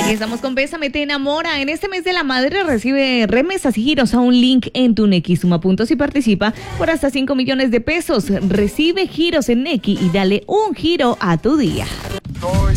Y estamos con Bésame Te Enamora. En este mes de la madre recibe remesas y giros a un link en tu Nequi. Suma puntos y participa por hasta 5 millones de pesos. Recibe giros en Nequi y dale un giro a tu día. Soy